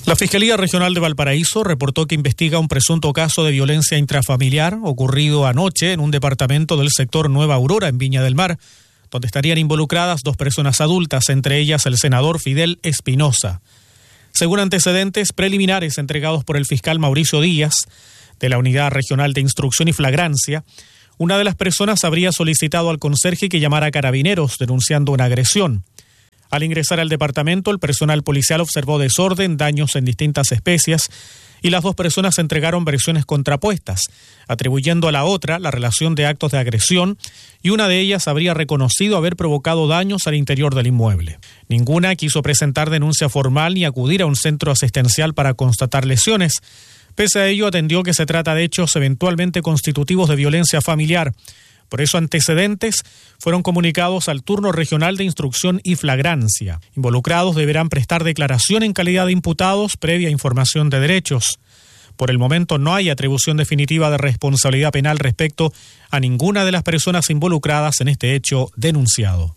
La Fiscalía Regional de Valparaíso reportó que investiga un presunto caso de violencia intrafamiliar ocurrido anoche en un departamento del sector Nueva Aurora, en Viña del Mar, donde estarían involucradas 2 personas adultas, entre ellas el senador Fidel Espinosa. Según antecedentes preliminares entregados por el fiscal Mauricio Díaz, de la Unidad Regional de Instrucción y Flagrancia, una de las personas habría solicitado al conserje que llamara a carabineros denunciando una agresión. Al ingresar al departamento, el personal policial observó desorden, daños en distintas especies y las 2 personas entregaron versiones contrapuestas, atribuyendo a la otra la relación de actos de agresión, y una de ellas habría reconocido haber provocado daños al interior del inmueble. Ninguna quiso presentar denuncia formal ni acudir a un centro asistencial para constatar lesiones. Pese a ello, atendió que se trata de hechos eventualmente constitutivos de violencia familiar. Por eso, antecedentes fueron comunicados al turno regional de instrucción y flagrancia. Involucrados deberán prestar declaración en calidad de imputados previa información de derechos. Por el momento no hay atribución definitiva de responsabilidad penal respecto a ninguna de las personas involucradas en este hecho denunciado.